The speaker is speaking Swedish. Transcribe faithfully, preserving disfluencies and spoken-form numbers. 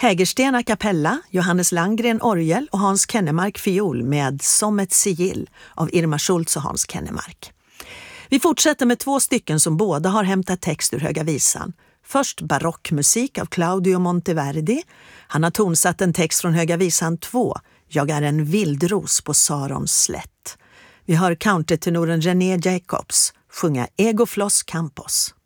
Hägersten a cappella, Johannes Landgren orgel och Hans Kennemark fiol med Som ett sigill av Irma Schultz och Hans Kennemark. Vi fortsätter med två stycken som båda har hämtat text ur Höga visan. Först barockmusik av Claudio Monteverdi. Han har tonsatt en text från Höga visan två, Jag är en vildros på Sarons slätt. Vi hör countertenoren René Jacobs sjunga Ego Flos Campos.